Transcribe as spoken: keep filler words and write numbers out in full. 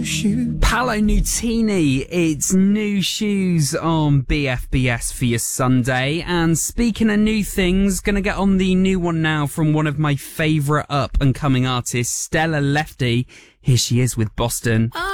new shoes. Paolo Nutini, it's new shoes on B F B S for your Sunday. And speaking of new things, gonna get on the new one now from one of my favourite up and coming artists, Stella Lefty. Here she is with Boston.